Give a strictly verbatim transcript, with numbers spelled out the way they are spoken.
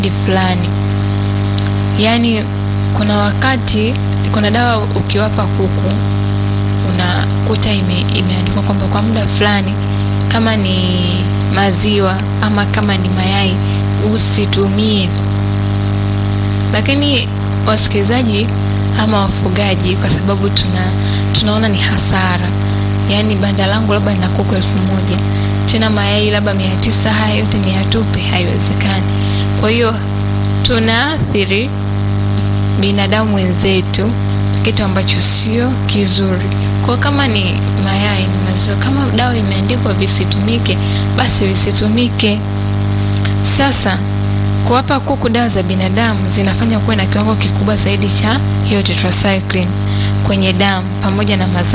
fulani. Yaani kuna wakati kuna dawa ukiwapa kuku unakuta ime, imeandikwa kwamba kwa muda fulani, kama ni maziwa ama kama ni mayai usitumie. Lakini wasikilizaji ama wafugaji, kwa sababu tuna tunaona ni hasara. Yaani banda langu labda lina kuku elfu moja, tena mayai labda mia tisa, haya yote ni yatupe, haiwezekani. Kwa hiyo tunaathiri binadamu wenzetu, kitu ambacho sio kizuri. Kwa kama ni mayai, ni maziwa, kama dawa imeandikwa visitumike, basi visitumike. Sasa kuwapa kuku dawa za binadamu zinafanya kuwe na kiwango kikubwa zaidi cha hiyo tetracycline kwenye damu pamoja na mazao